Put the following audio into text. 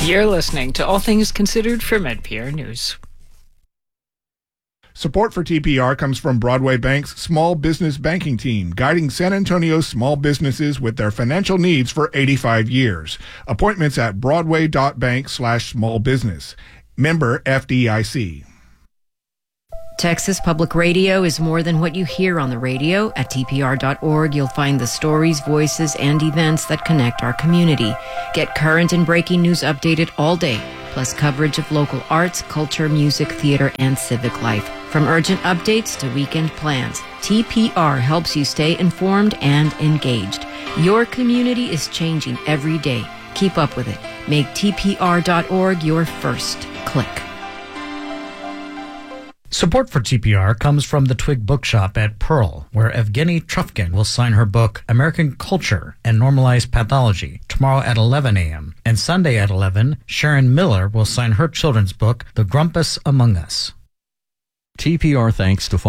You're listening to All Things Considered from NPR News. Support for TPR comes from Broadway Bank's Small Business Banking Team, guiding San Antonio's small businesses with their financial needs for 85 years. Appointments at broadway.bank/smallbusiness. Member FDIC. Texas Public Radio is more than what you hear on the radio. At TPR.org, you'll find the stories, voices, and events that connect our community. Get current and breaking news updated all day, plus coverage of local arts, culture, music, theater, and civic life. From urgent updates to weekend plans, TPR helps you stay informed and engaged. Your community is changing every day. Keep up with it. Make TPR.org your first click. Support for TPR comes from the Twig Bookshop at Pearl, where Evgeny Trufkin will sign her book, American Culture and Normalized Pathology, tomorrow at 11 a.m. And Sunday at 11, Sharon Miller will sign her children's book, The Grumpus Among Us. TPR thanks to